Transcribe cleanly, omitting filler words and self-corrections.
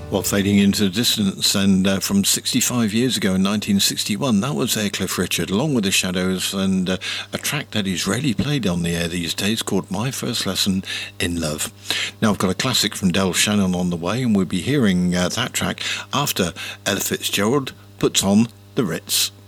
Well, fading into the distance, and from 65 years ago in 1961, that was Cliff Richard, along with the Shadows, and a track that is rarely played on the air these days called My First Lesson in Love. Now, I've got a classic from Del Shannon on the way, and we'll be hearing that track after Ella Fitzgerald puts on the Ritz.